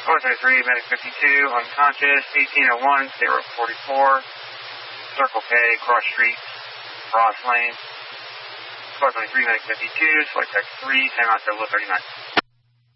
423, medic 52, unconscious, 1801, state road 44, Circle K, cross street, Ross Lane. 423, medic 52, select text 3, 10 out 39.